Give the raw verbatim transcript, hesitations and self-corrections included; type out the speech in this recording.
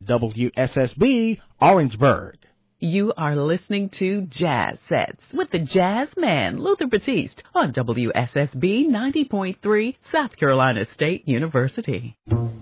W S S B, Orangeburg. You are listening to Jazz Sets with the Jazz Man, Luther Batiste, on W S S B ninety point three, South Carolina State University.